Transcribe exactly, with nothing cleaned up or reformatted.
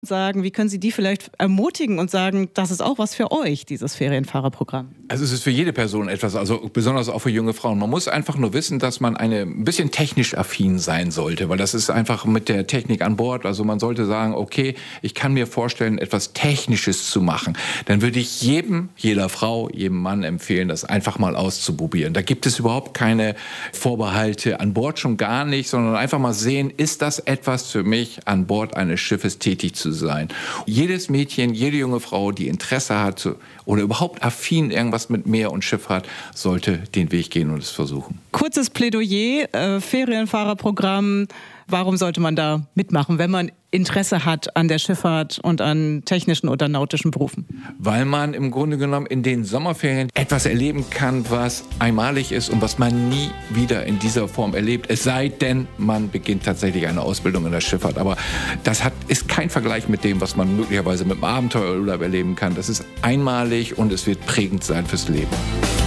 sagen, wie können Sie die vielleicht ermutigen und sagen, das ist auch was für euch, dieses Ferienfahrerprogramm? Also es ist für jede Person etwas, also besonders auch für junge Frauen. Man muss einfach nur wissen, dass man eine, ein bisschen technisch affin sein sollte, weil das ist einfach mit der Technik an Bord. Also man sollte sagen, okay, ich kann mir vorstellen, etwas Technisches zu machen. Dann würde ich jedem, jeder Frau, jedem Mann empfehlen, das einfach mal auszuprobieren. Da gibt es überhaupt keine Vorbehalte, an Bord schon gar nicht, sondern einfach mal sehen, ist das etwas für mich, an Bord eines Schiffes tätig zu sein. Jedes Mädchen, jede junge Frau, die Interesse hat oder überhaupt affin irgendwas mit Meer und Schiff hat, sollte den Weg gehen und es versuchen. Kurzes Plädoyer, äh, Ferienfahrerprogramm. Warum sollte man da mitmachen, wenn man Interesse hat an der Schifffahrt und an technischen oder nautischen Berufen? Weil man im Grunde genommen in den Sommerferien etwas erleben kann, was einmalig ist und was man nie wieder in dieser Form erlebt. Es sei denn, man beginnt tatsächlich eine Ausbildung in der Schifffahrt. Aber das hat, ist kein Vergleich mit dem, was man möglicherweise mit einem Abenteuerurlaub erleben kann. Das ist einmalig und es wird prägend sein fürs Leben.